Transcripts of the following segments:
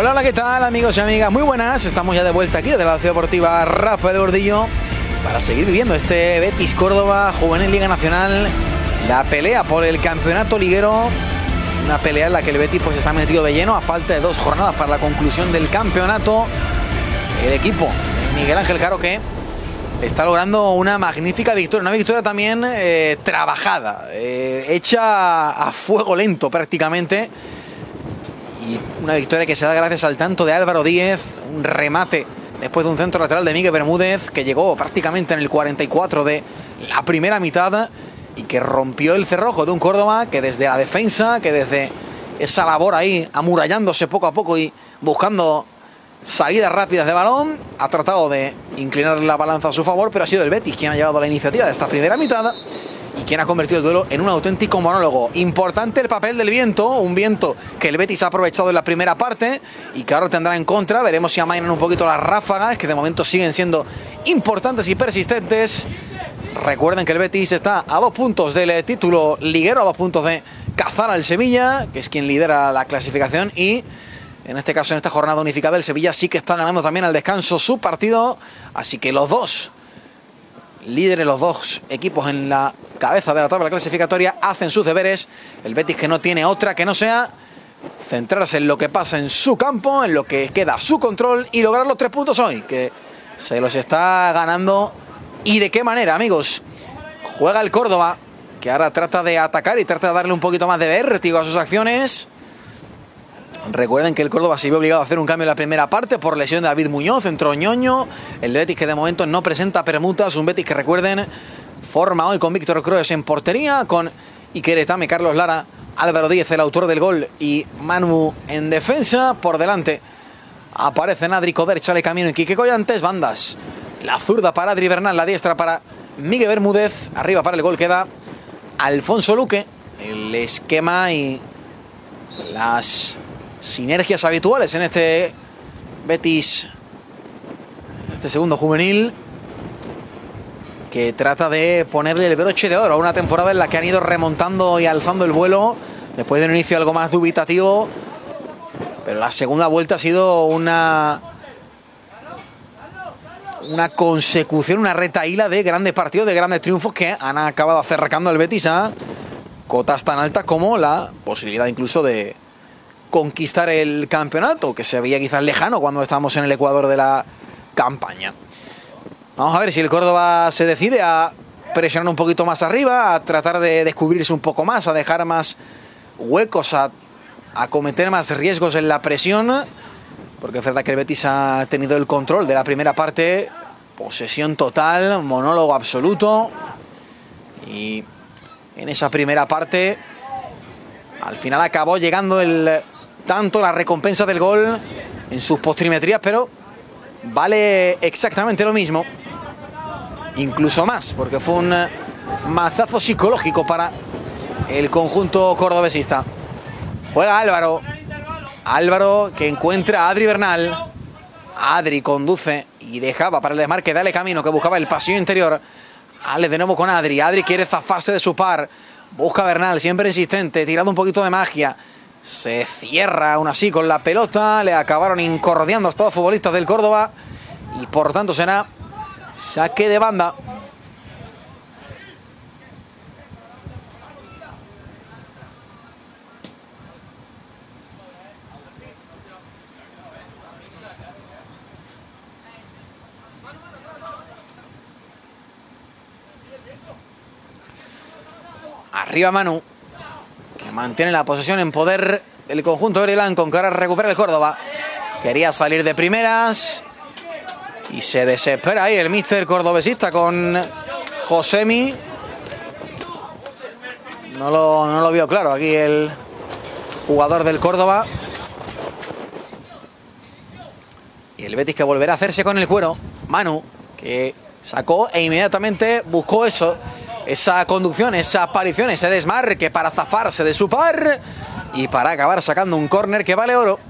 Hola, hola, ¿qué tal, amigos y amigas? Muy buenas, estamos ya de vuelta aquí desde la Ciudad Deportiva Rafael Gordillo para seguir viviendo este Betis Córdoba Juvenil Liga Nacional, la pelea por el campeonato liguero, una pelea en la que el Betis pues está metido de lleno a falta de 2 jornadas para la conclusión del campeonato. El equipo de Miguel Ángel Caro que está logrando una magnífica victoria, una victoria también trabajada, hecha a fuego lento prácticamente. Y una victoria que se da gracias al tanto de Álvaro Díez, un remate después de un centro lateral de Miguel Bermúdez que llegó prácticamente en el 44 de la primera mitad y que rompió el cerrojo de un Córdoba que desde la defensa, que desde esa labor ahí amurallándose poco a poco y buscando salidas rápidas de balón, ha tratado de inclinar la balanza a su favor, pero ha sido el Betis quien ha llevado la iniciativa de esta primera mitad y quien ha convertido el duelo en un auténtico monólogo. Importante el papel del viento, un viento que el Betis ha aprovechado en la primera parte y que ahora tendrá en contra. Veremos si amainan un poquito las ráfagas, que de momento siguen siendo importantes y persistentes. Recuerden que el Betis está a 2 puntos del título liguero, a 2 puntos de cazar al Sevilla, que es quien lidera la clasificación, y en este caso, en esta jornada unificada, el Sevilla sí que está ganando también al descanso su partido, así que los dos líderes, los dos equipos en la cabeza de la tabla clasificatoria hacen sus deberes. El Betis que no tiene otra que no sea centrarse en lo que pasa en su campo, en lo que queda a su control y lograr los 3 puntos hoy, que se los está ganando. ¿Y de qué manera, amigos? Juega el Córdoba, que ahora trata de atacar y trata de darle un poquito más de vértigo a sus acciones. Recuerden que el Córdoba se vio obligado a hacer un cambio en la primera parte por lesión de David Muñoz, entró Ñoño. El Betis que de momento no presenta permutas, un Betis que recuerden forma hoy con Víctor Kroes en portería, con Iker Etame, Carlos Lara, Álvaro Díez, el autor del gol, y Manu en defensa. Por delante aparecen Adri Coder, Chale Camino y Quique Collantes. Bandas, la zurda para Adri Bernal, la diestra para Miguel Bermúdez. Arriba para el gol queda Alfonso Luque. El esquema y las sinergias habituales en este Betis, este segundo juvenil, que trata de ponerle el broche de oro a una temporada en la que han ido remontando y alzando el vuelo después de un inicio algo más dubitativo, pero la segunda vuelta ha sido una consecución, una retahíla de grandes partidos, de grandes triunfos que han acabado acercando al Betis a cotas tan altas como la posibilidad incluso de conquistar el campeonato, que se veía quizás lejano cuando estábamos en el ecuador de la campaña. Vamos a ver si el Córdoba se decide a presionar un poquito más arriba, a tratar de descubrirse un poco más, a dejar más huecos, a cometer más riesgos en la presión, porque es verdad que el Betis ha tenido el control de la primera parte, posesión total, monólogo absoluto, y en esa primera parte al final acabó llegando tanto la recompensa del gol en sus postrimerías, pero vale exactamente lo mismo, incluso más, porque fue un mazazo psicológico para el conjunto cordobesista. Juega Álvaro que encuentra a Adri Bernal. Adri conduce y dejaba para el desmarque, Dale Camino, que buscaba el pasillo interior. Ale de nuevo con Adri. Adri quiere zafarse de su par, busca a Bernal, siempre insistente, tirando un poquito de magia. Se cierra aún así con la pelota. Le acabaron incordiando a estos dos futbolistas del Córdoba y por tanto será saque de banda. Arriba Manu, que mantiene la posesión en poder del conjunto verde y blanco, que ahora recupera el Córdoba. Quería salir de primeras y se desespera ahí el míster cordobesista con Josemi. No lo vio claro aquí el jugador del Córdoba. Y el Betis que volverá a hacerse con el cuero. Manu, que sacó e inmediatamente buscó esa conducción, esa aparición, ese desmarque para zafarse de su par y para acabar sacando un córner que vale oro.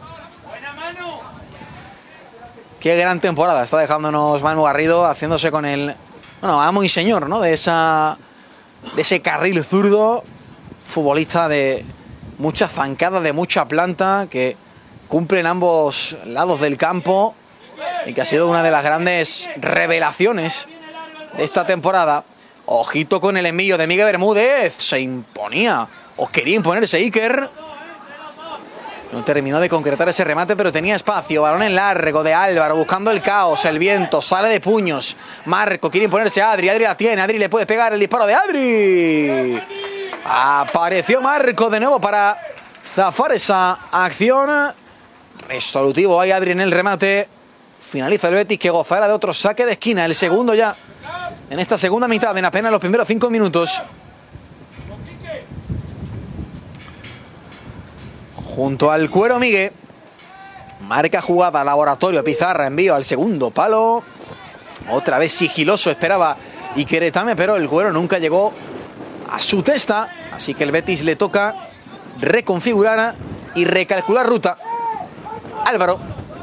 Qué gran temporada está dejándonos Manu Garrido, haciéndose con el amo y señor, ¿no? de ese carril zurdo, futbolista de mucha zancada, de mucha planta, que cumple en ambos lados del campo y que ha sido una de las grandes revelaciones de esta temporada. Ojito con el envío de Miguel Bermúdez. Se imponía o quería imponerse Iker. No terminó de concretar ese remate, pero tenía espacio. Balón en largo de Álvaro, buscando el caos, el viento, sale de puños. Marco quiere imponerse a Adri. Adri la tiene, Adri le puede pegar el disparo de Adri. Apareció Marco de nuevo para zafar esa acción. Resolutivo hay Adri en el remate. Finaliza el Betis, que gozará de otro saque de esquina, el segundo ya en esta segunda mitad, en apenas los primeros 5 minutos. Junto al Cuero Miguel. Marca jugada, laboratorio, pizarra, envío al segundo palo. Otra vez sigiloso esperaba Iker Etame, pero el Cuero nunca llegó a su testa. Así que el Betis le toca reconfigurar y recalcular ruta. Álvaro.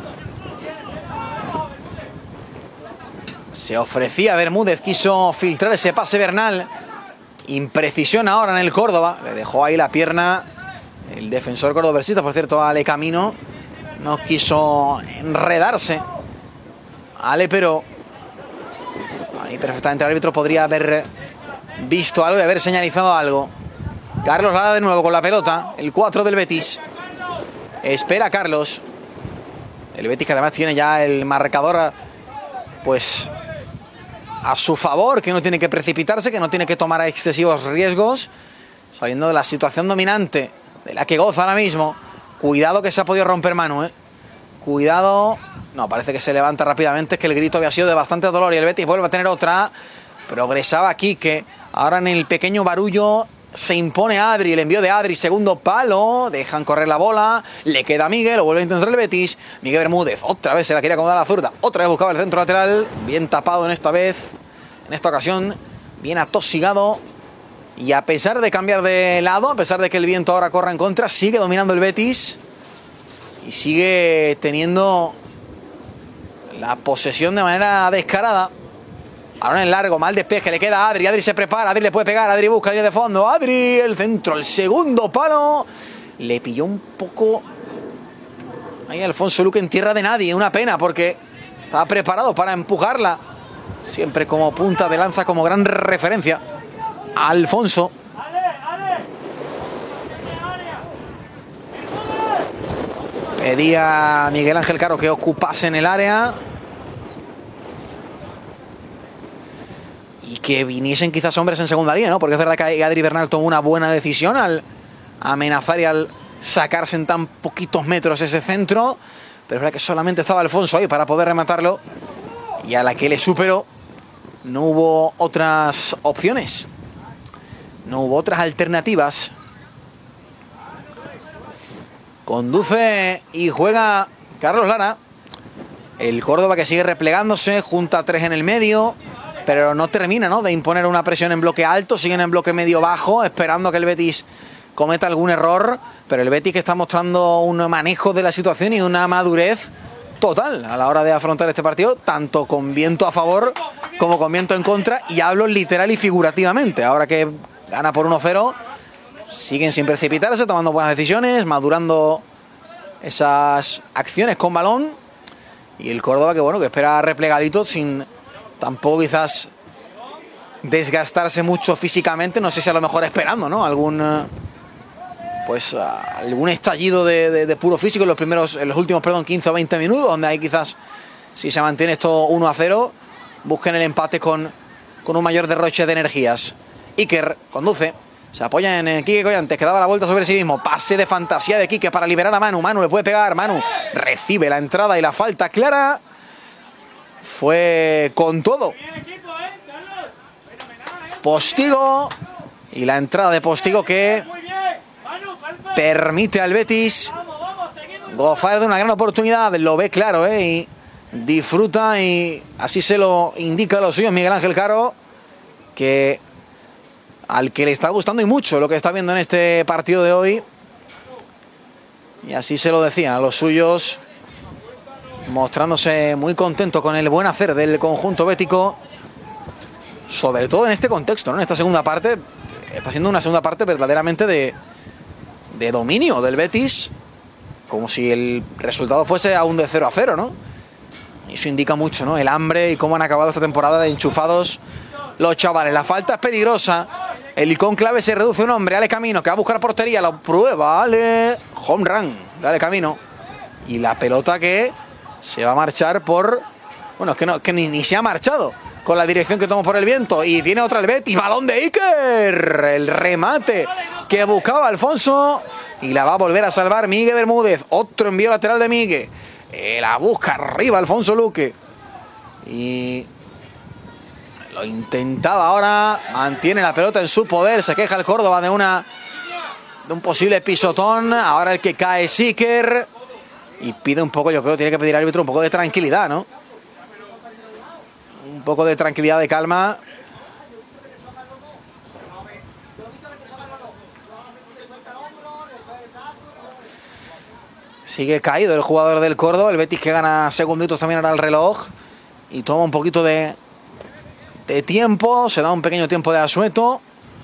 Se ofrecía Bermúdez, quiso filtrar ese pase Bernal. Imprecisión ahora en el Córdoba. Le dejó ahí la pierna el defensor cordobersista, por cierto, Ale Camino. No quiso enredarse Ale, pero ahí perfectamente el árbitro podría haber visto algo y haber señalizado algo. Carlos Lara de nuevo con la pelota, el 4 del Betis. Espera Carlos. El Betis, que además tiene ya el marcador pues a su favor, que no tiene que precipitarse, que no tiene que tomar excesivos riesgos, sabiendo de la situación dominante de la que goza ahora mismo. Cuidado que se ha podido romper Manu, cuidado. No, parece que se levanta rápidamente, es que el grito había sido de bastante dolor y el Betis vuelve a tener otra. Progresaba Quique, ahora en el pequeño barullo se impone Adri, el envío de Adri, segundo palo, dejan correr la bola, le queda a Miguel, lo vuelve a intentar el Betis. Miguel Bermúdez, otra vez se la quería acomodar a la zurda, otra vez buscaba el centro lateral, bien tapado en esta ocasión, bien atosigado. Y a pesar de cambiar de lado, a pesar de que el viento ahora corra en contra, sigue dominando el Betis y sigue teniendo la posesión de manera descarada. Ahora en largo, mal despeje, le queda a Adri. Adri se prepara, Adri le puede pegar, Adri busca línea de fondo. Adri, el centro, el segundo palo. Le pilló un poco ahí Alfonso Luque en tierra de nadie. Una pena porque estaba preparado para empujarla. Siempre como punta de lanza, como gran referencia. Alfonso. Pedía a Miguel Ángel Caro que ocupase en el área y que viniesen quizás hombres en segunda línea, ¿no? Porque es verdad que Adri Bernal tomó una buena decisión al amenazar y al sacarse en tan poquitos metros ese centro, pero es verdad que solamente estaba Alfonso ahí para poder rematarlo y a la que le superó no hubo otras opciones, no hubo otras alternativas. Conduce y juega Carlos Lara. El Córdoba, que sigue replegándose, junta 3 en el medio, pero no termina, ¿no?, de imponer una presión en bloque alto. Siguen en bloque medio bajo, esperando a que el Betis cometa algún error. Pero el Betis, que está mostrando un manejo de la situación y una madurez total a la hora de afrontar este partido, tanto con viento a favor como con viento en contra. Y hablo literal y figurativamente. Ahora que gana por 1-0, siguen sin precipitarse, tomando buenas decisiones, madurando esas acciones con balón. Y el Córdoba, que bueno, que espera replegadito, sin tampoco quizás desgastarse mucho físicamente. No sé si a lo mejor esperando, ¿no?, algún estallido de puro físico en los últimos 15 o 20 minutos, donde hay quizás, si se mantiene esto 1-0, busquen el empate con un mayor derroche de energías. Iker conduce, se apoya en Quique Collantes, que daba la vuelta sobre sí mismo. Pase de fantasía de Quique para liberar a Manu. Manu le puede pegar, Manu recibe la entrada y la falta clara. Fue con todo Postigo, y la entrada de Postigo que permite al Betis gozar de una gran oportunidad. Lo ve claro, y disfruta, y así se lo indica a los suyos Miguel Ángel Caro, que al que le está gustando y mucho lo que está viendo en este partido de hoy. Y así se lo decía a los suyos, mostrándose muy contento con el buen hacer del conjunto bético, sobre todo en este contexto, ¿no? En esta segunda parte, está siendo una segunda parte verdaderamente de dominio del Betis, como si el resultado fuese aún de 0-0, ¿no? Y eso indica mucho, ¿no? El hambre y cómo han acabado esta temporada de enchufados los chavales. La falta es peligrosa. El cónclave se reduce a un hombre. Ale Camino, que va a buscar portería. Lo prueba. Ale. Home run. Dale Camino. Y la pelota que se va a marchar por... Bueno, es que, no, que ni se ha marchado con la dirección que toma por el viento. Y tiene otra el Betis. Balón de Iker. El remate que buscaba Alfonso. Y la va a volver a salvar Miguel Bermúdez. Otro envío lateral de Miguel. La busca arriba Alfonso Luque. Y lo intentaba ahora. Mantiene la pelota en su poder. Se queja el Córdoba de un posible pisotón. Ahora el que cae es Iker. Y pide un poco, yo creo que tiene que pedir al árbitro un poco de tranquilidad, ¿no? Un poco de tranquilidad, de calma. Sigue caído el jugador del Córdoba. El Betis que gana segunditos también ahora el reloj. Y toma un poquito de tiempo. Se da un pequeño tiempo de asueto.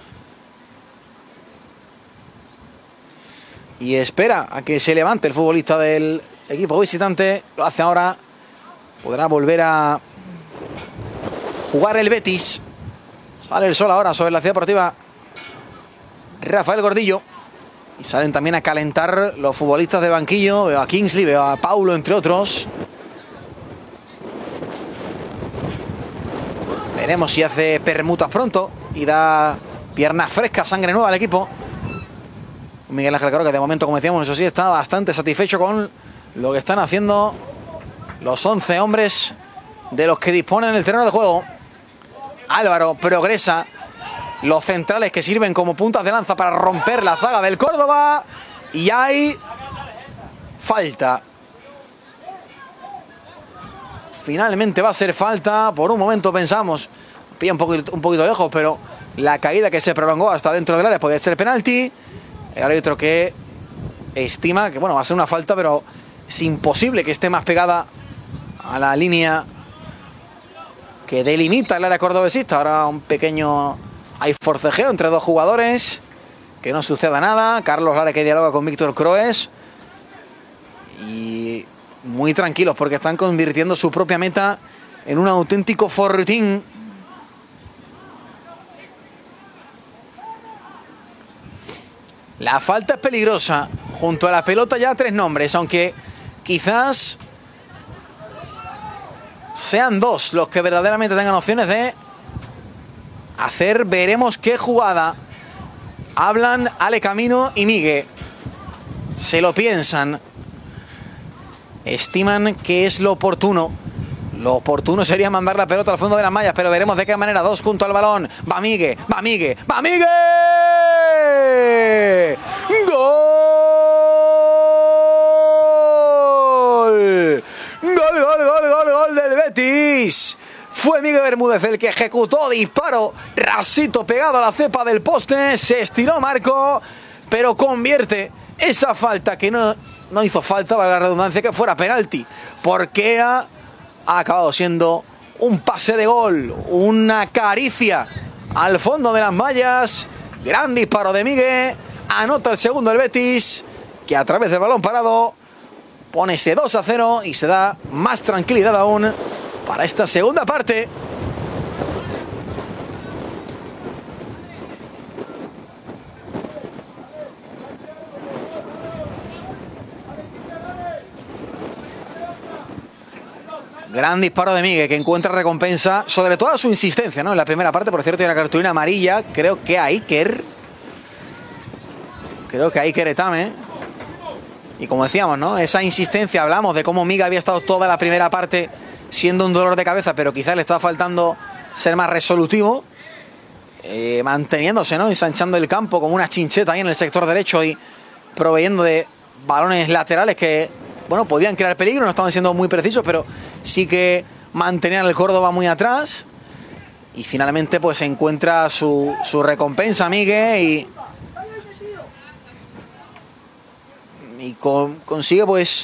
Y espera a que se levante el futbolista del equipo visitante. Lo hace ahora. Podrá volver a jugar el Betis. Sale el sol ahora sobre la Ciudad Deportiva Rafael Gordillo. Y salen también a calentar los futbolistas de banquillo. Veo a Kingsley, veo a Paulo, entre otros. Veremos si hace permutas pronto y da piernas frescas, sangre nueva al equipo. Miguel Ángel Caro, que de momento, como decíamos, eso sí, está bastante satisfecho con lo que están haciendo los 11 hombres de los que disponen el terreno de juego. Álvaro progresa. Los centrales que sirven como puntas de lanza para romper la zaga del Córdoba. Y hay falta. Finalmente va a ser falta. Por un momento pensamos, pilla un poquito lejos, pero la caída que se prolongó hasta dentro del área podría ser penalti. El árbitro que estima que, bueno, va a ser una falta, pero es imposible que esté más pegada a la línea que delimita el área cordobesista. Ahora un pequeño... Hay forcejeo entre dos jugadores. Que no suceda nada. Carlos Lara que dialoga con Víctor Croes. Y muy tranquilos porque están convirtiendo su propia meta en un auténtico fortín. La falta es peligrosa. Junto a la pelota ya 3 nombres. Aunque quizás sean 2 los que verdaderamente tengan opciones de hacer, veremos qué jugada. Hablan Ale Camino y Miguel. Se lo piensan. Estiman que es lo oportuno. Lo oportuno sería mandar la pelota al fondo de las mallas, pero veremos de qué manera. 2 junto al balón. Va Miguel, va Miguel, va Miguel. ¡Gol! ¡Gol, gol, gol, gol, gol del Betis! Fue Miguel Bermúdez el que ejecutó disparo rasito pegado a la cepa del poste. Se estiró Marco, pero convierte esa falta que no hizo falta, valga la redundancia, que fuera penalti. Porque ha acabado siendo un pase de gol, una caricia al fondo de las mallas. Gran disparo de Miguel. Anota el segundo el Betis, que a través del balón parado pone ese 2-0 y se da más tranquilidad aún para esta segunda parte. Gran disparo de Miguel, que encuentra recompensa, sobre todo a su insistencia, ¿no? En la primera parte, por cierto, tiene una cartulina amarilla. Creo que a Iker Etame. Y como decíamos, ¿no? Esa insistencia, hablamos de cómo Miguel había estado toda la primera parte siendo un dolor de cabeza, pero quizás le estaba faltando ser más resolutivo, manteniéndose, ¿no? Ensanchando el campo como una chincheta ahí en el sector derecho y proveyendo de balones laterales que, bueno, podían crear peligro, no estaban siendo muy precisos, pero sí que mantenían el Córdoba muy atrás. Y finalmente pues encuentra su recompensa Miguel y consigue pues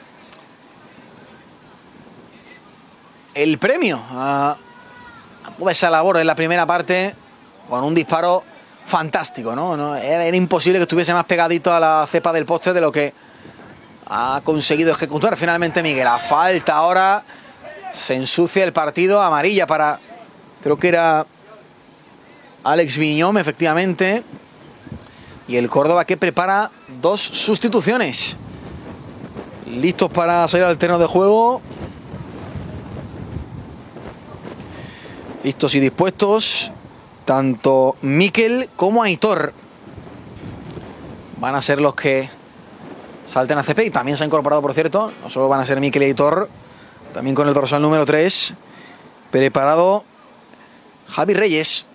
el premio a toda esa labor en la primera parte con un disparo fantástico, ¿no? Era imposible que estuviese más pegadito a la cepa del poste de lo que ha conseguido ejecutar finalmente Miguel. A falta ahora, se ensucia el partido. Amarilla para, creo que era Alex Viñón, efectivamente. Y el Córdoba que prepara 2 sustituciones. Listos para salir al terreno de juego. Listos y dispuestos. Tanto Mikel como Aitor van a ser los que salten a CP. Y también se ha incorporado, por cierto, no solo van a ser Mikel y Aitor, también con el dorsal número 3 preparado Javi Reyes.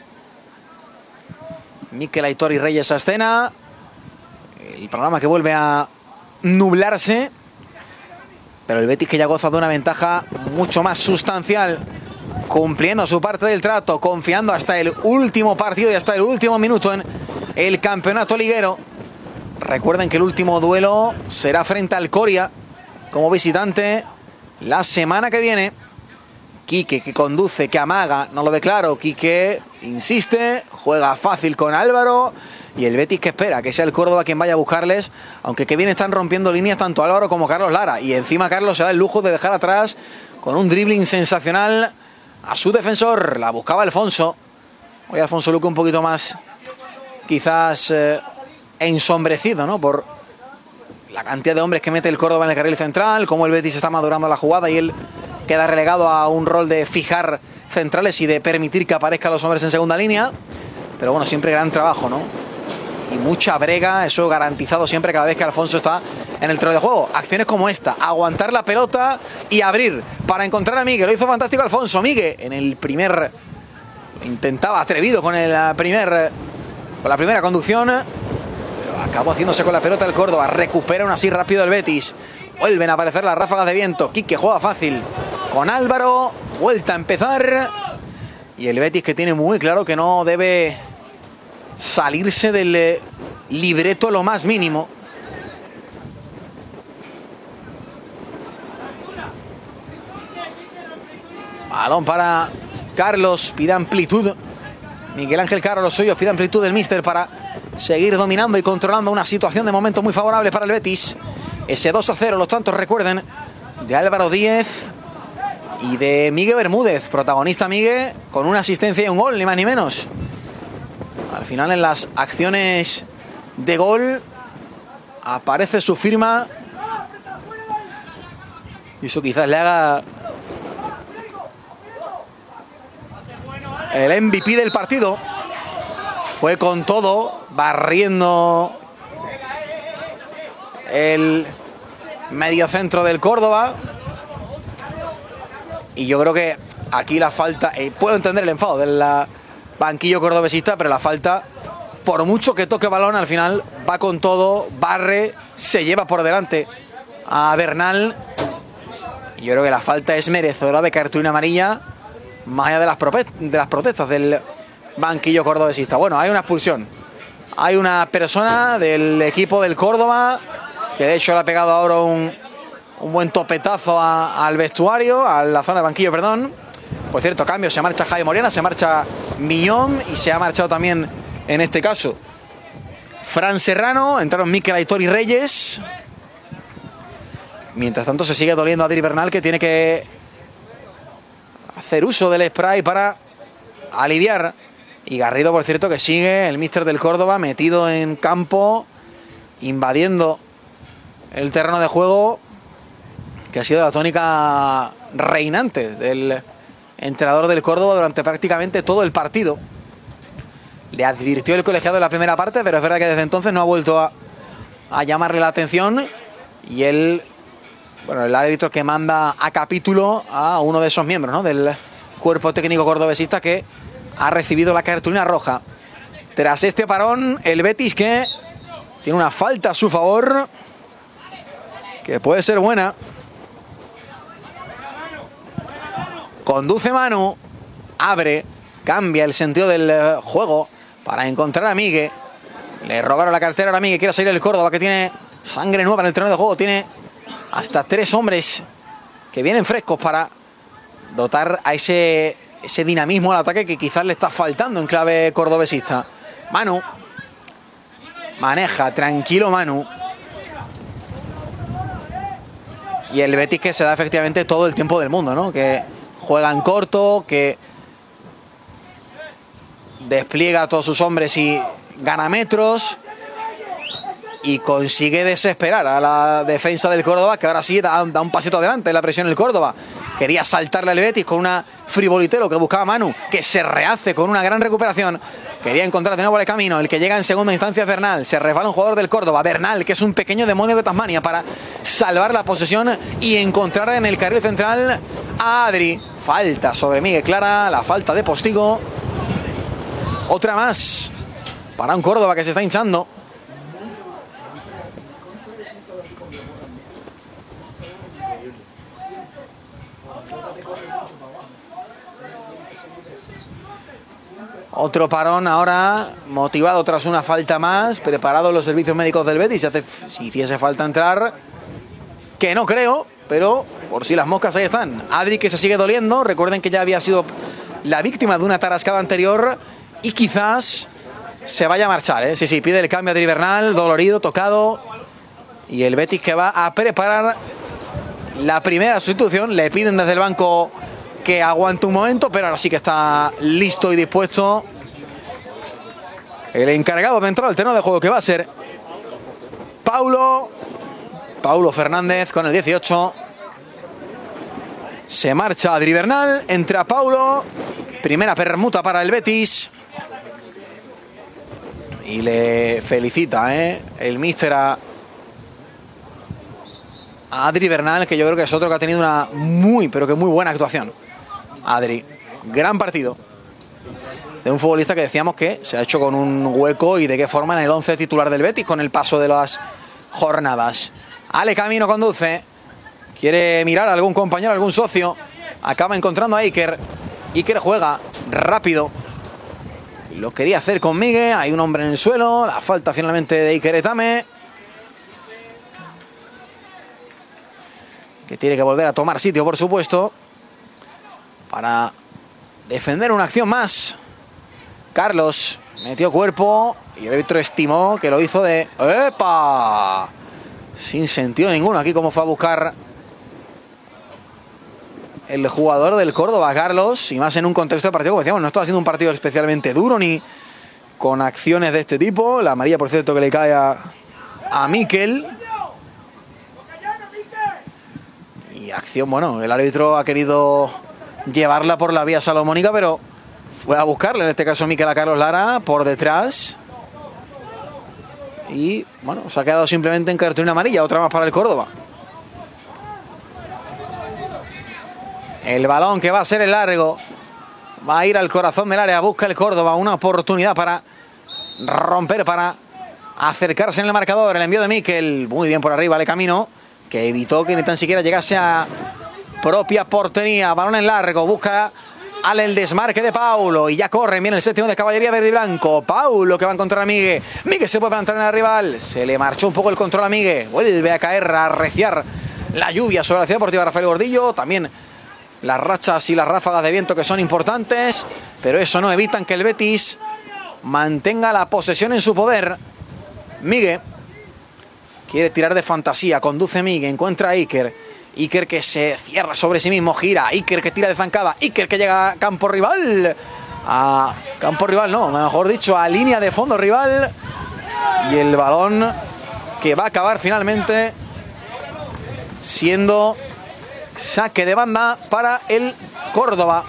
Mikel, Aitor y Reyes a escena. El programa que vuelve a nublarse, pero el Betis que ya goza de una ventaja mucho más sustancial, cumpliendo su parte del trato, confiando hasta el último partido y hasta el último minuto en el campeonato liguero. Recuerden que el último duelo será frente al Coria como visitante la semana que viene. Quique, que conduce, que amaga, no lo ve claro. Quique insiste, juega fácil con Álvaro. Y el Betis que espera que sea el Córdoba quien vaya a buscarles. Aunque que bien están rompiendo líneas tanto Álvaro como Carlos Lara. Y encima Carlos se da el lujo de dejar atrás con un dribbling sensacional a su defensor. La buscaba Alfonso. Hoy Alfonso Luque un poquito más quizás ensombrecido, ¿no? Por la cantidad de hombres que mete el Córdoba en el carril central. Como el Betis está madurando la jugada y él queda relegado a un rol de fijar centrales y de permitir que aparezcan los hombres en segunda línea. Pero bueno, siempre gran trabajo, ¿no? Y mucha brega, eso garantizado siempre cada vez que Alfonso está en el terreno de juego. Acciones como esta, aguantar la pelota y abrir para encontrar a Miguel. Lo hizo fantástico Alfonso. Miguel en el primer, intentaba atrevido con la primera conducción, pero acabó haciéndose con la pelota el Córdoba. Recupera aún así rápido el Betis. Vuelven a aparecer las ráfagas de viento. Quique juega fácil con Álvaro. Vuelta a empezar. Y el Betis que tiene muy claro que no debe salirse del libreto lo más mínimo. Balón para Carlos. Pide amplitud Miguel Ángel Caro, los suyos. Pide amplitud del míster para seguir dominando y controlando una situación de momento muy favorable para el Betis. Ese 2-0, los tantos, recuerden, de Álvaro Díez y de Miguel Bermúdez. Protagonista Miguel con una asistencia y un gol, ni más ni menos. Al final en las acciones de gol aparece su firma. Y eso quizás le haga el MVP del partido. Fue con todo, barriendo el mediocentro del Córdoba. Y yo creo que aquí la falta, puedo entender el enfado del banquillo cordobesista, pero la falta, por mucho que toque balón, al final va con todo, barre, se lleva por delante a Bernal. Y yo creo que la falta es merecedora de cartulina amarilla, más allá de las protestas del banquillo cordobesista. Bueno, hay una expulsión. Hay una persona del equipo del Córdoba que de hecho le ha pegado ahora un buen topetazo al vestuario, a la zona de banquillo, perdón. Por cierto, cambio, se marcha Jaime Morena, se marcha Miñón y se ha marchado también, en este caso, Fran Serrano. Entraron Mikel, Aitor y Reyes. Mientras tanto se sigue doliendo a Adri Bernal, que tiene que hacer uso del spray para aliviar. Y Garrido, por cierto, que sigue, el míster del Córdoba, metido en campo, invadiendo el terreno de juego, que ha sido la tónica reinante del entrenador del Córdoba durante prácticamente todo el partido. Le advirtió el colegiado en la primera parte, pero es verdad que desde entonces no ha vuelto a llamarle la atención. Y él, bueno, el árbitro que manda a capítulo a uno de esos miembros, ¿no?, del cuerpo técnico cordobesista, que ha recibido la cartulina roja. Tras este parón, el Betis, que tiene una falta a su favor, que puede ser buena. Conduce Manu, abre, cambia el sentido del juego para encontrar a Miguel. Le robaron la cartera a Miguel, quiere salir el Córdoba, que tiene sangre nueva en el terreno de juego. Tiene hasta 3 hombres que vienen frescos para dotar a ese dinamismo al ataque que quizás le está faltando en clave cordobesista. Manu maneja, tranquilo Manu. Y el Betis que se da efectivamente todo el tiempo del mundo, ¿no? Que juega en corto, que despliega a todos sus hombres y gana metros. Y consigue desesperar a la defensa del Córdoba, que ahora sí da un pasito adelante en la presión el Córdoba. Quería saltarle al Betis con una frivolitero que buscaba Manu, que se rehace con una gran recuperación. Quería encontrar de nuevo el camino, el que llega en segunda instancia Bernal. Se resbala un jugador del Córdoba, Bernal, que es un pequeño demonio de Tasmania, para salvar la posesión y encontrar en el carril central a Adri. Falta sobre Miguel Clara, la falta de Postigo. Otra más para un Córdoba que se está hinchando. Otro parón ahora, motivado tras una falta más, preparados los servicios médicos del Betis. Si hiciese falta entrar, que no creo, pero por si las moscas ahí están. Adri, que se sigue doliendo, recuerden que ya había sido la víctima de una tarascada anterior y quizás se vaya a marchar, ¿eh? Sí, pide el cambio a Adri Bernal, dolorido, tocado. Y el Betis que va a preparar la primera sustitución. Le piden desde el banco que aguante un momento, pero ahora sí que está listo y dispuesto el encargado de entrar al terreno de juego, que va a ser Paulo Fernández con el 18. Se marcha Adri Bernal, entra Paulo, primera permuta para el Betis y le felicita el míster a Adri Bernal, que yo creo que es otro que ha tenido una muy buena actuación. Adri, gran partido de un futbolista que decíamos que se ha hecho con un hueco, y de qué forma en el 11 titular del Betis con el paso de las jornadas. Ale Camino conduce, quiere mirar a algún compañero, a algún socio, acaba encontrando a Iker. Iker juega rápido, lo quería hacer con Miguel, hay un hombre en el suelo, la falta finalmente de Iker Etame, que tiene que volver a tomar sitio, por supuesto, para defender una acción más. Carlos metió cuerpo y el árbitro estimó que lo hizo de ¡epa! Sin sentido ninguno aquí como fue a buscar el jugador del Córdoba, Carlos, y más en un contexto de partido, como decíamos, no estaba siendo un partido especialmente duro ni con acciones de este tipo. La amarilla, por cierto, que le cae a Mikel. Y acción, bueno, el árbitro ha querido llevarla por la vía salomónica, pero fue a buscarle, en este caso Mikel, a Carlos Lara por detrás. Y bueno, se ha quedado simplemente en cartulina amarilla, otra más para el Córdoba. El balón que va a ser el largo, va a ir al corazón del área, busca el Córdoba una oportunidad para romper, para acercarse en el marcador. El envío de Mikel, muy bien por arriba, Le Camino, que evitó que ni tan siquiera llegase a propia portería. Balón en largo, busca el desmarque de Paulo y ya corre bien el séptimo de caballería verde y blanco. Paulo que va a encontrar a Miguel. Miguel se puede plantar en el rival, se le marchó un poco el control a Miguel, vuelve a caer, a arreciar la lluvia sobre la Ciudad Deportiva Rafael Gordillo. También las rachas y las ráfagas de viento, que son importantes, pero eso no evitan que el Betis mantenga la posesión en su poder. Miguel quiere tirar de fantasía, conduce Miguel, encuentra a Iker. Iker que se cierra sobre sí mismo, gira. Iker que tira de zancada. Iker que llega a campo rival. A campo rival, no, mejor dicho, a línea de fondo rival. Y el balón que va a acabar finalmente siendo saque de banda para el Córdoba.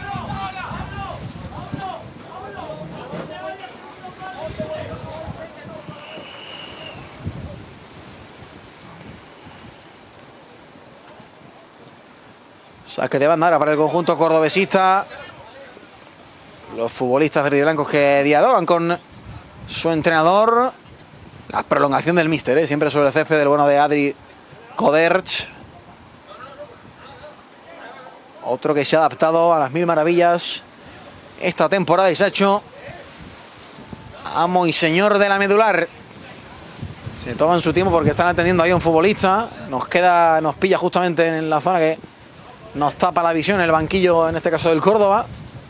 Saque de banda ahora para el conjunto cordobesista. Los futbolistas verde y blancos que dialogan con su entrenador. La prolongación del míster, siempre sobre el césped del bueno de Adri Koderch. Otro que se ha adaptado a las mil maravillas esta temporada y se ha hecho amo y señor de la medular. Se toman su tiempo porque están atendiendo ahí a un futbolista. Nos pilla justamente en la zona que nos tapa la visión, el banquillo, en este caso del Córdoba.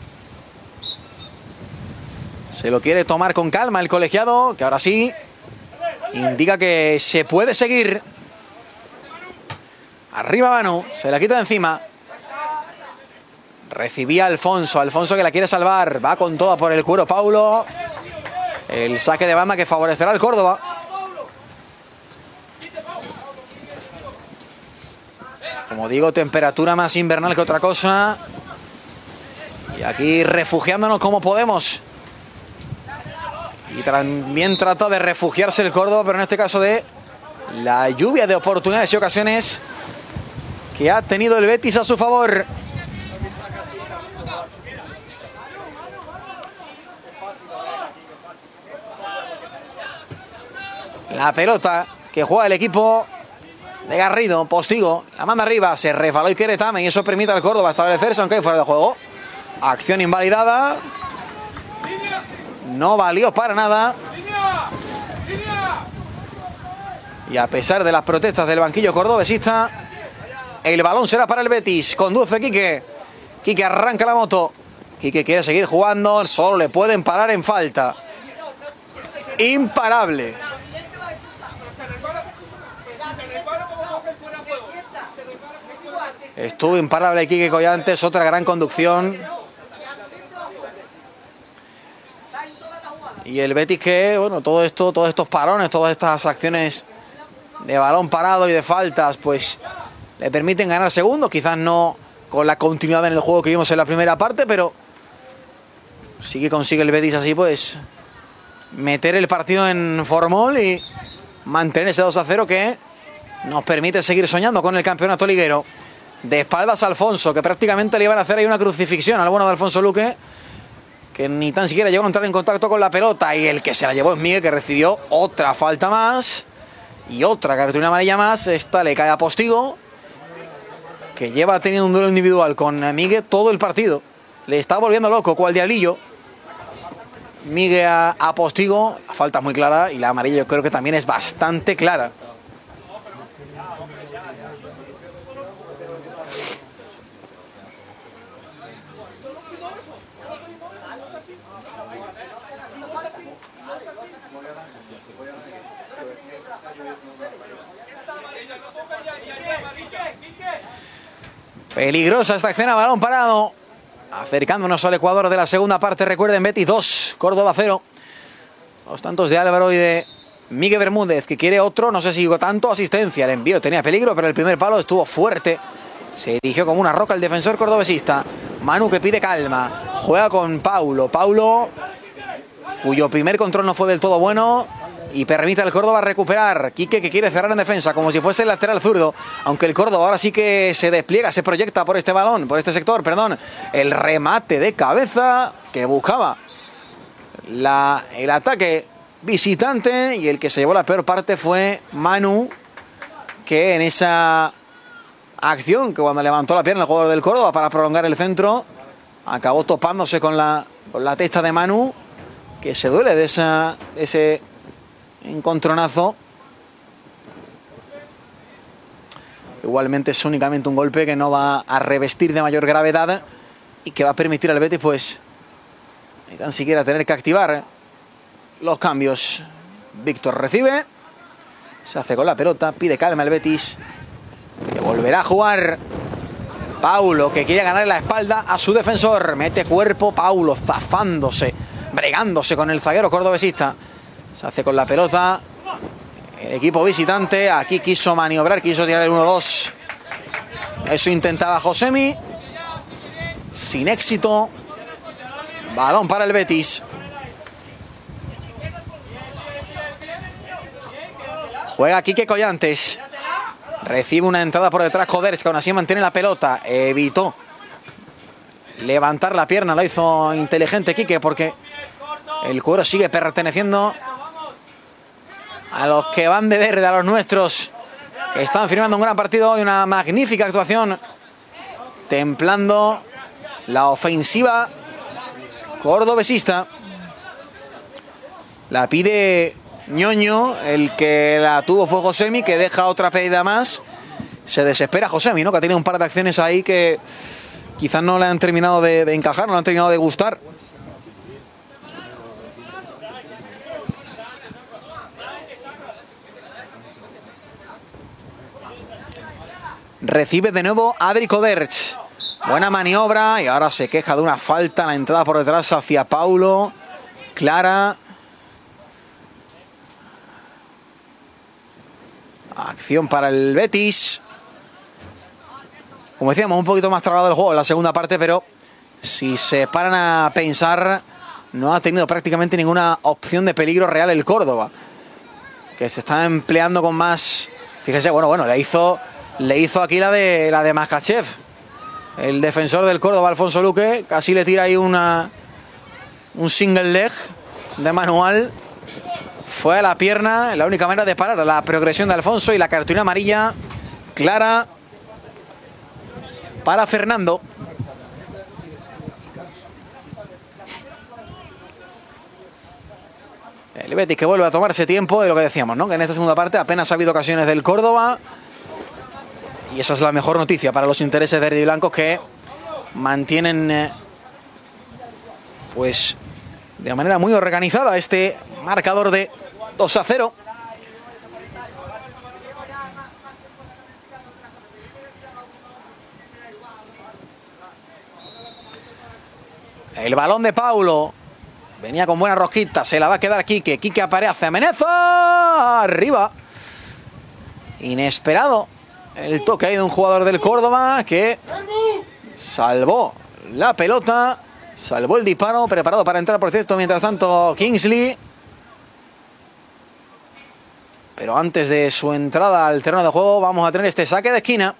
Se lo quiere tomar con calma el colegiado, que ahora sí indica que se puede seguir. Arriba Manu, se la quita de encima. Recibía Alfonso, Alfonso que la quiere salvar. Va con toda por el cuero Paulo. El saque de banda que favorecerá al Córdoba. Como digo, temperatura más invernal que otra cosa. Y aquí refugiándonos como podemos. Y también trata de refugiarse el Córdoba, pero en este caso de la lluvia de oportunidades y ocasiones que ha tenido el Betis a su favor. La pelota que juega el equipo de Garrido, Postigo, la manda arriba, se resbaló y Queretame y eso permite al Córdoba establecerse aunque hay fuera de juego. Acción invalidada. No valió para nada. Y a pesar de las protestas del banquillo cordobesista, el balón será para el Betis. Conduce Quique. Quique arranca la moto. Quique quiere seguir jugando, solo le pueden parar en falta. Imparable. Estuvo imparable Quique Collantes, otra gran conducción. Y el Betis que, bueno, todo esto, todos estos parones, todas estas acciones de balón parado y de faltas, pues le permiten ganar segundos. Quizás no con la continuidad en el juego que vimos en la primera parte, pero sí que consigue el Betis así, pues, meter el partido en formol y mantener ese 2-0 que nos permite seguir soñando con el campeonato liguero. De espaldas a Alfonso, que prácticamente le iban a hacer ahí una crucifixión al bueno de Alfonso Luque, que ni tan siquiera llegó a entrar en contacto con la pelota, y el que se la llevó es Miguel, que recibió otra falta más y otra cartulina amarilla más. Esta le cae a Postigo, que lleva teniendo un duelo individual con Miguel todo el partido. Le está volviendo loco cual diablillo Miguel a Postigo. La falta es muy clara y la amarilla yo creo que también es bastante clara. Peligrosa esta acción a balón parado. Acercándonos al Ecuador de la segunda parte. Recuerden, Betis 2, Córdoba 0. Los tantos de Álvaro y de Miguel Bermúdez, que quiere otro. No sé si tanto asistencia. El envío tenía peligro, pero el primer palo estuvo fuerte. Se erigió como una roca el defensor cordobesista. Manu que pide calma. Juega con Paulo. Paulo, cuyo primer control no fue del todo bueno, y permite al Córdoba recuperar. Quique que quiere cerrar en defensa como si fuese el lateral zurdo, aunque el Córdoba ahora sí que se despliega, se proyecta por este balón, por este sector, perdón. El remate de cabeza que buscaba el ataque visitante, y el que se llevó la peor parte fue Manu, que en esa acción, que cuando levantó la pierna el jugador del Córdoba para prolongar el centro, acabó topándose con la testa de Manu, que se duele de ese encontronazo. Igualmente es únicamente un golpe que no va a revestir de mayor gravedad y que va a permitir al Betis, pues, ni tan siquiera tener que activar los cambios. Víctor recibe, se hace con la pelota, pide calma el Betis, que volverá a jugar. Paulo, que quiere ganar la espalda a su defensor, mete cuerpo Paulo, zafándose, bregándose con el zaguero cordobesista. Se hace con la pelota el equipo visitante. Aquí quiso maniobrar, quiso tirar el 1-2. Eso intentaba Josemi, sin éxito. Balón para el Betis. Juega Quique Collantes. Recibe una entrada por detrás Coders, que aún así mantiene la pelota. Evitó levantar la pierna, lo hizo inteligente Quique, porque el cuero sigue perteneciendo a los que van de verde, a los nuestros, que están firmando un gran partido y una magnífica actuación, templando la ofensiva cordobesista. La pide Ñoño, el que la tuvo fue Josemi, que deja otra pedida más. Se desespera Josemi, ¿no?, que ha tenido un par de acciones ahí que quizás no le han terminado de encajar, no le han terminado de gustar. Recibe de nuevo Adri Koderch. Buena maniobra y ahora se queja de una falta en la entrada por detrás hacia Paulo. Clara. Acción para el Betis. Como decíamos, un poquito más trabado el juego en la segunda parte, pero si se paran a pensar, no ha tenido prácticamente ninguna opción de peligro real el Córdoba, que se está empleando con más. Fíjese, bueno, le hizo aquí la de Makhachev, el defensor del Córdoba, Alfonso Luque, casi le tira ahí un single leg de manual. Fue a la pierna, la única manera de parar la progresión de Alfonso, y la cartulina amarilla clara para Fernando. El Betis que vuelve a tomarse tiempo de lo que decíamos, ¿no? Que en esta segunda parte apenas ha habido ocasiones del Córdoba. Y esa es la mejor noticia para los intereses verde y blancos, que mantienen pues de manera muy organizada este marcador de 2-0. El balón de Paulo. Venía con buena rosquita. Se la va a quedar Quique. Quique aparece. Amenaza. Arriba. Inesperado. El toque ahí de un jugador del Córdoba que salvó la pelota. Salvó el disparo. Preparado para entrar, por cierto, mientras tanto, Kingsley. Pero antes de su entrada al terreno de juego, vamos a tener este saque de esquina.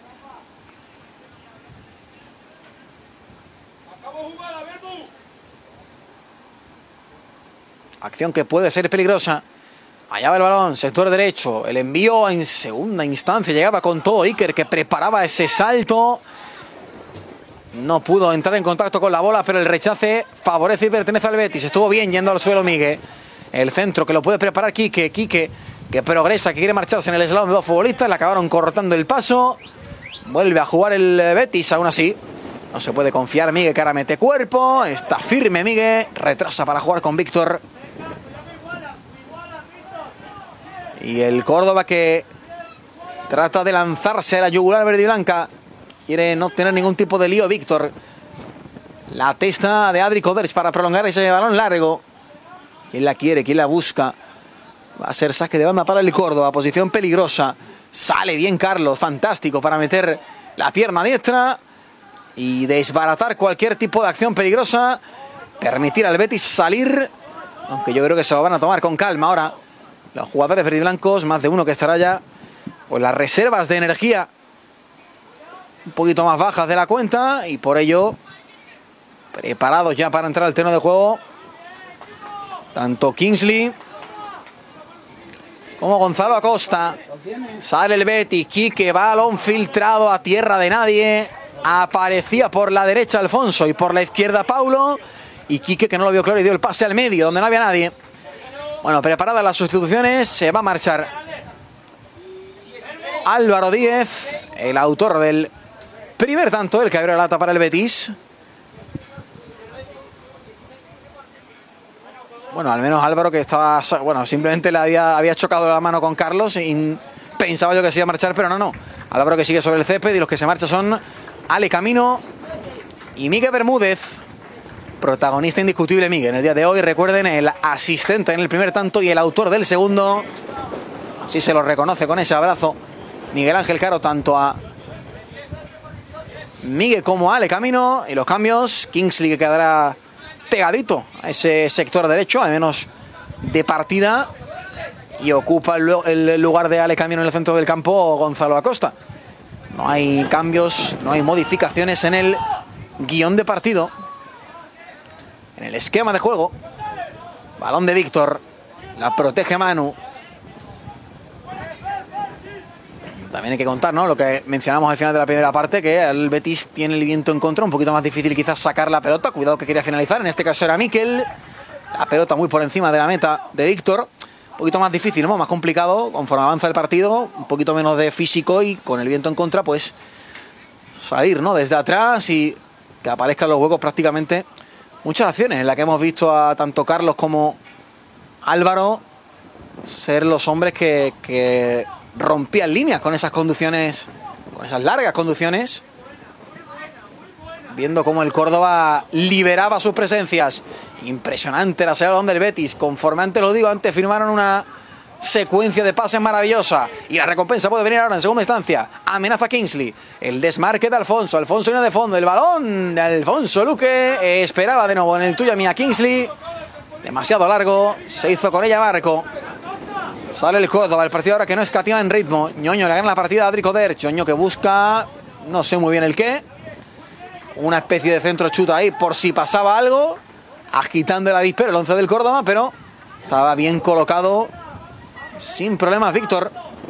Acción que puede ser peligrosa. Allá va el balón, sector derecho. El envío en segunda instancia. Llegaba con todo Iker, que preparaba ese salto. No pudo entrar en contacto con la bola, pero el rechace favorece y pertenece al Betis. Estuvo bien yendo al suelo Miguel. El centro que lo puede preparar Quique. Quique que progresa, que quiere marcharse en el slalom de dos futbolistas. Le acabaron cortando el paso. Vuelve a jugar el Betis, aún así. No se puede confiar Miguel, que ahora mete cuerpo. Está firme Miguel. Retrasa para jugar con Víctor. Y el Córdoba que trata de lanzarse a la yugular verde y blanca. Quiere no tener ningún tipo de lío Víctor. La testa de Adri Koderch para prolongar ese balón largo. ¿Quién la quiere? ¿Quién la busca? Va a ser saque de banda para el Córdoba. Posición peligrosa. Sale bien Carlos. Fantástico para meter la pierna diestra y desbaratar cualquier tipo de acción peligrosa. Permitir al Betis salir. Aunque yo creo que se lo van a tomar con calma ahora los jugadores verdiblancos, más de uno que estará ya pues las reservas de energía un poquito más bajas de la cuenta, y por ello preparados ya para entrar al terreno de juego tanto Kingsley como Gonzalo Acosta. Sale el Betis. Quique, balón filtrado a tierra de nadie. Aparecía por la derecha Alfonso y por la izquierda Paulo, y Quique, que no lo vio claro, y dio el pase al medio donde no había nadie. Bueno, preparadas las sustituciones, se va a marchar Álvaro Díez, el autor del primer tanto, el que abrió la lata para el Betis. Bueno, al menos Álvaro, que estaba, bueno, simplemente le había chocado la mano con Carlos y pensaba yo que se iba a marchar, pero no. Álvaro que sigue sobre el césped, y los que se marchan son Ale Camino y Miguel Bermúdez. Protagonista indiscutible Miguel en el día de hoy. Recuerden, el asistente en el primer tanto y el autor del segundo. Así se lo reconoce con ese abrazo Miguel Ángel Caro, tanto a Miguel como a Ale Camino. Y los cambios, Kingsley, que quedará pegadito a ese sector derecho, al menos de partida, y ocupa el lugar de Ale Camino en el centro del campo Gonzalo Acosta. No hay cambios, no hay modificaciones en el guión de partido, en el esquema de juego. Balón de Víctor, la protege Manu. También hay que contar, ¿no?, lo que mencionamos al final de la primera parte, que el Betis tiene el viento en contra, un poquito más difícil quizás sacar la pelota. Cuidado, que quería finalizar, en este caso era Mikel. La pelota muy por encima de la meta de Víctor. Un poquito más difícil, ¿no?, más complicado conforme avanza el partido, un poquito menos de físico, y con el viento en contra, pues salir, ¿no?, desde atrás y que aparezcan los huecos prácticamente. Muchas acciones en las que hemos visto a tanto Carlos como Álvaro ser los hombres que rompían líneas con esas conducciones con esas largas conducciones, viendo cómo el Córdoba liberaba sus presencias. Impresionante la salida del Betis. Conforme antes lo digo, antes firmaron una secuencia de pases maravillosa y la recompensa puede venir ahora en segunda instancia. Amenaza Kingsley, el desmarque de Alfonso viene de fondo, el balón de Alfonso Luque, esperaba de nuevo en el tuya mía Kingsley, demasiado largo, se hizo con ella Marco. Sale el Córdoba, el partido ahora que no escatima en ritmo. Ñoño le gana la partida a Adri Coderch. Ñoño que busca, no sé muy bien el qué, una especie de centro chuta ahí por si pasaba algo, agitando el avispero el 11 del Córdoba, pero estaba bien colocado sin problemas Víctor.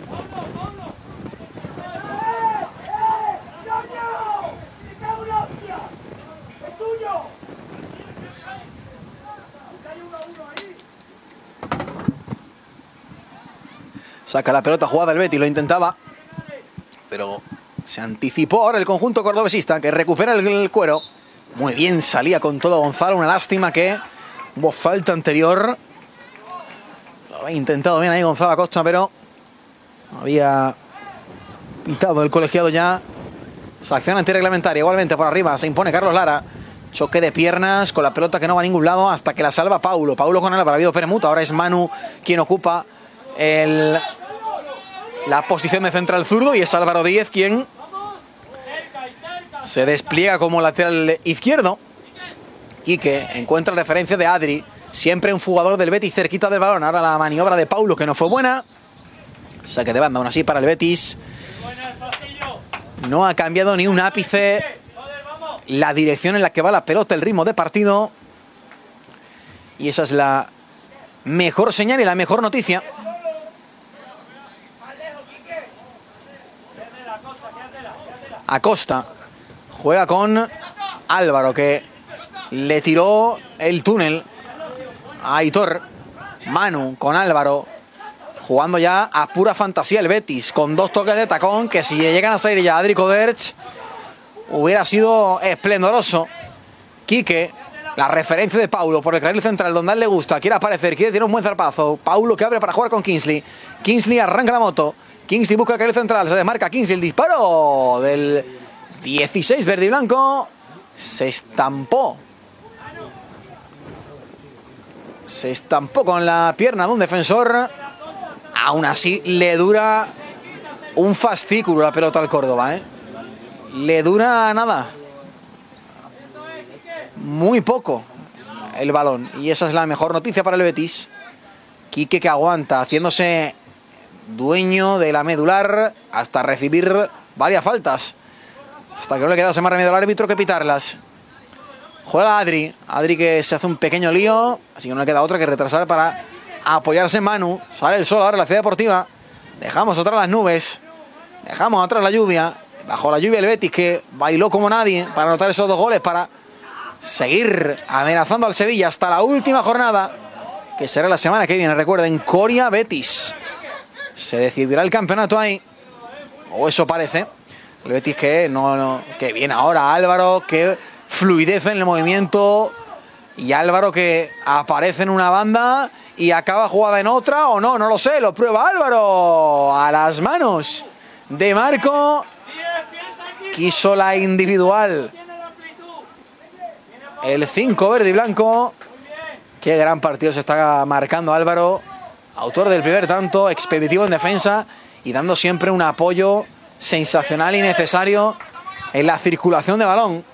Saca la pelota jugada el Betis, lo intentaba, pero se anticipó ahora el conjunto cordobesista, que recupera el cuero. Muy bien, salía con todo Gonzalo. Una lástima que hubo falta anterior. Lo había intentado bien ahí Gonzalo Acosta, pero había pitado el colegiado ya. Sanción antirreglamentaria. Igualmente por arriba se impone Carlos Lara. Choque de piernas con la pelota que no va a ningún lado hasta que la salva Paulo. Paulo con Álvaro. Ha habido permuta. Ahora es Manu quien ocupa la posición de central zurdo y es Álvaro Díez quien se despliega como lateral izquierdo. Quique encuentra referencia de Adri, siempre un jugador del Betis cerquita del balón. Ahora la maniobra de Paulo que no fue buena. Saque de banda aún así para el Betis. No ha cambiado ni un ápice la dirección en la que va la pelota, el ritmo de partido. Y esa es la mejor señal y la mejor noticia. Acosta juega con Álvaro, que le tiró el túnel a Aitor. Manu con Álvaro, jugando ya a pura fantasía el Betis, con dos toques de tacón que si llegan a salir ya Adri Coderch hubiera sido esplendoroso. Quique, la referencia de Paulo por el carril central donde a él le gusta, quiere aparecer, quiere tirar un buen zarpazo. Paulo que abre para jugar con Kingsley. Kingsley arranca la moto. Kingsley busca el carril central, se desmarca Kingsley, el disparo del 16 verde y blanco. Se estampó con la pierna de un defensor. Aún así le dura un fascículo la pelota al Córdoba, Le dura nada, muy poco el balón. Y esa es la mejor noticia para el Betis. Quique que aguanta, haciéndose dueño de la medular hasta recibir varias faltas, hasta que no le queda más remedio al árbitro que pitarlas. Juega Adri que se hace un pequeño lío, así que no le queda otra que retrasar para apoyarse en Manu. Sale el sol ahora en la Ciudad Deportiva. Dejamos atrás las nubes, dejamos atrás la lluvia. Bajo la lluvia el Betis, que bailó como nadie para anotar esos dos goles, para seguir amenazando al Sevilla hasta la última jornada, que será la semana que viene. Recuerden, Coria Betis. Se decidirá el campeonato ahí, o eso parece. El Betis que viene ahora Álvaro, que fluidez en el movimiento, y Álvaro que aparece en una banda y acaba jugada en otra, o no lo sé, lo prueba Álvaro a las manos de Marco. Quiso la individual el 5 verde y blanco. Qué gran partido se está marcando Álvaro, autor del primer tanto, expeditivo en defensa y dando siempre un apoyo sensacional y necesario en la circulación de balón.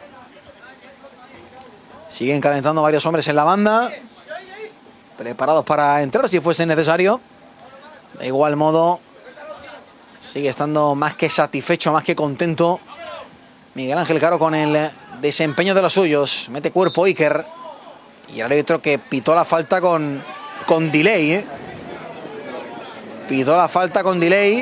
Siguen calentando varios hombres en la banda, preparados para entrar si fuese necesario. De igual modo, sigue estando más que satisfecho, más que contento Miguel Ángel Caro con el desempeño de los suyos. Mete cuerpo Iker, y el árbitro que pitó la falta con delay, Pitó la falta con delay,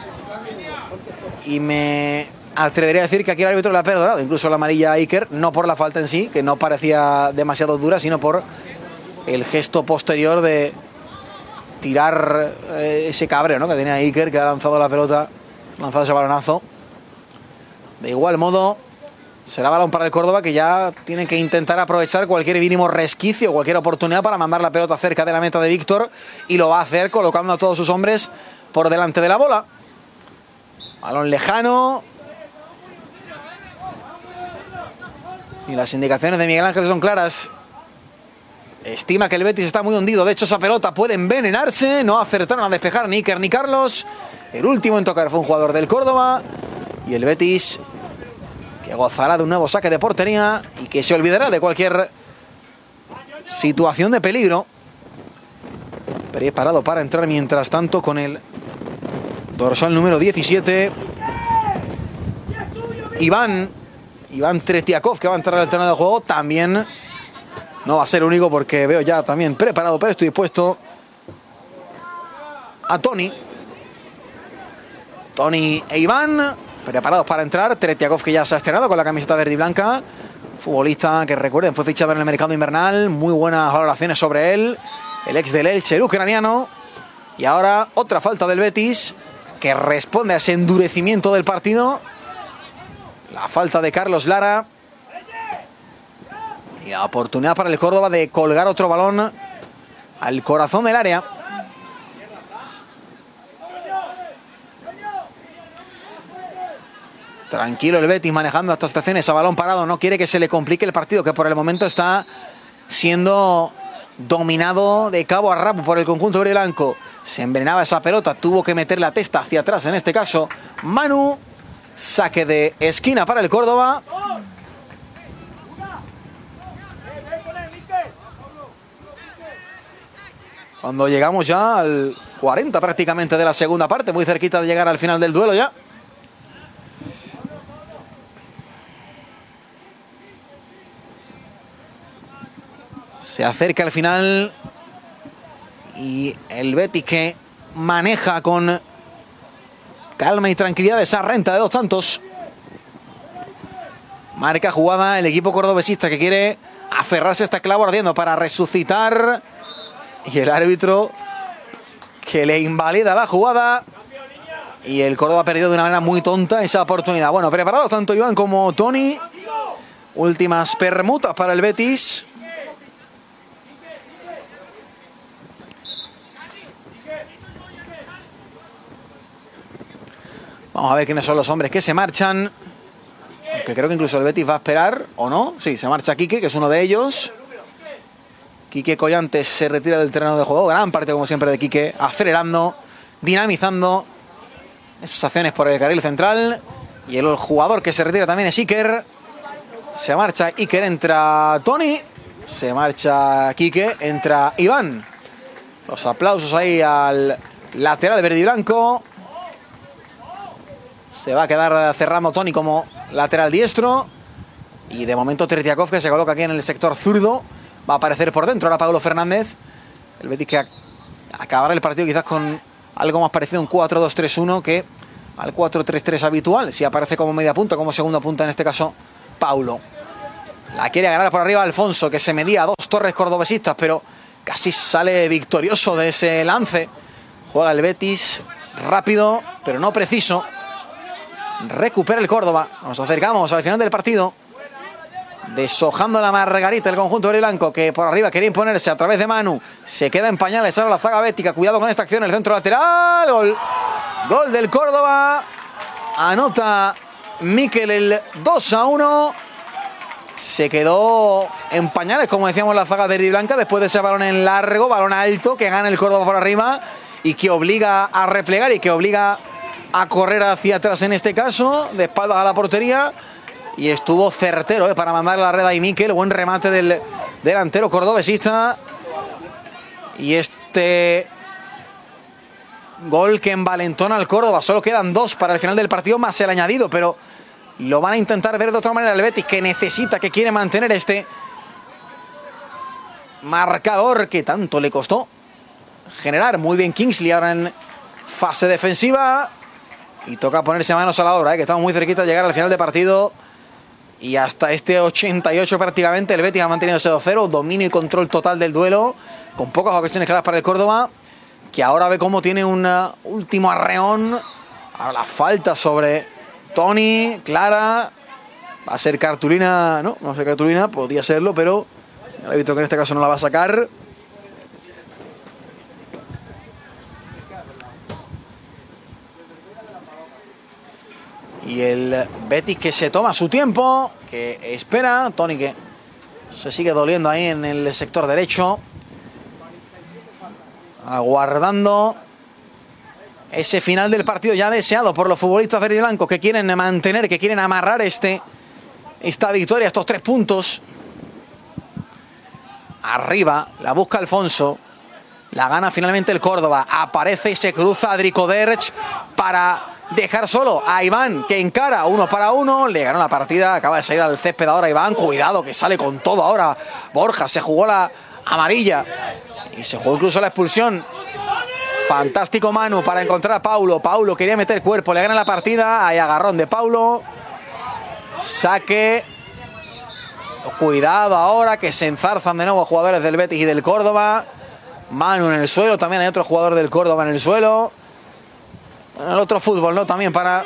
y me atrevería a decir que aquí el árbitro le ha perdonado incluso la amarilla a Iker, no por la falta en sí, que no parecía demasiado dura, sino por el gesto posterior de tirar ese cabreo, que tenía Iker, que ha lanzado la pelota, lanzado ese balonazo. De igual modo, será balón para el Córdoba, que ya tiene que intentar aprovechar cualquier mínimo resquicio, cualquier oportunidad para mandar la pelota cerca de la meta de Víctor, y lo va a hacer colocando a todos sus hombres por delante de la bola. Balón lejano, Y las indicaciones de Miguel Ángel son claras. Estima que el Betis está muy hundido. De hecho, esa pelota puede envenenarse. No acertaron a despejar ni Iker ni Carlos. El último en tocar fue un jugador del Córdoba. Y el Betis, que gozará de un nuevo saque de portería y que se olvidará de cualquier situación de peligro. Preparado para entrar mientras tanto con el dorsal número 17. Iván Tretiakov, que va a entrar al terreno de juego. También no va a ser único porque veo ya también preparado, pero estoy dispuesto a Tony e Iván preparados para entrar. Tretiakov, que ya se ha estrenado con la camiseta verde y blanca. Futbolista que, recuerden, fue fichado en el mercado invernal. Muy buenas valoraciones sobre él. El ex del Elche, el ucraniano. Y ahora otra falta del Betis que responde a ese endurecimiento del partido. La falta de Carlos Lara. Y la oportunidad para el Córdoba de colgar otro balón al corazón del área. Tranquilo el Betis manejando estas situaciones a balón parado. No quiere que se le complique el partido, que por el momento está siendo dominado de cabo a rabo por el conjunto verde y blanco. Se envenenaba esa pelota, tuvo que meter la testa hacia atrás, en este caso Manu. Saque de esquina para el Córdoba. Cuando llegamos ya al 40 prácticamente de la segunda parte, muy cerquita de llegar al final del duelo ya. Se acerca al final y el Betis, que maneja con calma y tranquilidad esa renta de 2 tantos. Marca jugada el equipo cordobesista, que quiere aferrarse a este clavo ardiendo para resucitar. Y el árbitro, que le invalida la jugada. Y el Córdoba ha perdido de una manera muy tonta esa oportunidad. Bueno, preparados tanto Iván como Tony. Últimas permutas para el Betis. Vamos a ver quiénes son los hombres que se marchan. Que creo que incluso el Betis va a esperar, ¿o no? Sí, se marcha Quique, que es uno de ellos. Quique Collantes se retira del terreno de juego. Gran parte, como siempre, de Quique, acelerando, dinamizando esas acciones por el carril central. Y el jugador que se retira también es Iker. Se marcha Iker, entra Tony. Se marcha Quique, entra Iván. Los aplausos ahí al lateral verde y blanco. Se va a quedar cerrando Tony como lateral diestro. Y de momento Tretiakov, que se coloca aquí en el sector zurdo, va a aparecer por dentro. Ahora Pablo Fernández. El Betis, que acabará el partido quizás con algo más parecido a un 4-2-3-1 que al 4-3-3 habitual. Si aparece como media punta, como segunda punta en este caso Paulo. La quiere ganar por arriba Alfonso, que se medía a 2 torres cordobesistas, pero casi sale victorioso de ese lance. Juega el Betis rápido, pero no preciso. Recupera el Córdoba. Nos acercamos al final del partido. Deshojando la margarita el conjunto verde y blanco, que por arriba quería imponerse a través de Manu. Se queda en pañales ahora la zaga bética. Cuidado con esta acción, el centro lateral. Gol del Córdoba. Anota Mikel el 2-1. Se quedó en pañales, como decíamos, la zaga verde y blanca después de ese balón en largo, balón alto que gana el Córdoba por arriba y que obliga a replegar y que obliga a correr hacia atrás, en este caso, de espaldas a la portería. Y estuvo certero para mandar la red a Mikel. Buen remate del delantero cordobesista. Y este gol que envalentona al Córdoba. Solo quedan 2 para el final del partido, más el añadido, pero lo van a intentar ver de otra manera el Betis, que necesita, que quiere mantener este marcador que tanto le costó generar. Muy bien Kingsley ahora en fase defensiva. Y toca ponerse manos a la obra, que estamos muy cerquita de llegar al final de partido. Y hasta este 88 prácticamente el Betis ha mantenido ese 2-0. Dominio y control total del duelo, con pocas ocasiones claras para el Córdoba, que ahora ve cómo tiene un último arreón. Ahora la falta sobre Tony, clara. Va a ser cartulina. No va a ser cartulina, podría serlo, pero el árbitro, que en este caso no la va a sacar. Y el Betis que se toma su tiempo, que espera. Toni que se sigue doliendo ahí en el sector derecho, aguardando ese final del partido ya deseado por los futbolistas verde y blanco, que quieren mantener, que quieren amarrar esta victoria, estos 3 puntos. Arriba, la busca Alfonso, la gana finalmente el Córdoba, aparece y se cruza Adrico Derch para dejar solo a Iván, que encara 1 para 1, le ganó la partida, acaba de salir al césped ahora Iván, cuidado que sale con todo ahora Borja, se jugó la amarilla y se jugó incluso la expulsión. Fantástico Manu para encontrar a Paulo. Paulo quería meter cuerpo, le gana la partida. Hay agarrón de Paulo. Saque. Cuidado ahora que se enzarzan de nuevo jugadores del Betis y del Córdoba. Manu en el suelo, también hay otro jugador del Córdoba en el suelo. Bueno, el otro fútbol, ¿no? También para...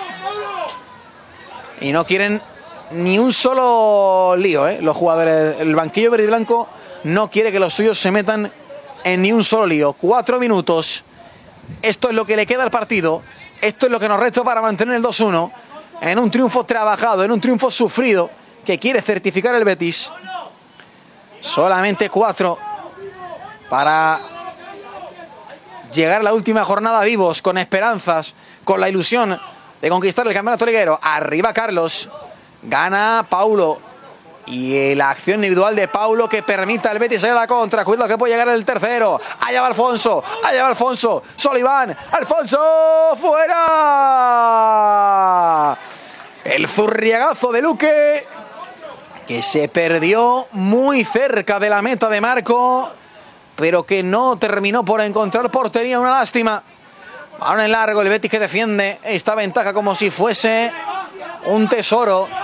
Y no quieren ni un solo lío, ¿eh? Los jugadores, el banquillo verde y blanco no quiere que los suyos se metan en ni un solo lío. 4 minutos. Esto es lo que le queda al partido. Esto es lo que nos resta para mantener el 2-1 en un triunfo trabajado, en un triunfo sufrido que quiere certificar el Betis. Solamente 4 para llegar a la última jornada vivos, con esperanzas, con la ilusión de conquistar el campeonato liguero. Arriba Carlos, gana Paulo. Y la acción individual de Paulo que permite al Betis salir a la contra. Cuidado que puede llegar el tercero. Allá va Alfonso. Allá va Alfonso. Solo Iván. Alfonso. ¡Fuera! El zurriagazo de Luque, que se perdió muy cerca de la meta de Marco, pero que no terminó por encontrar portería. Una lástima. Ahora en largo el Betis que defiende esta ventaja como si fuese un tesoro.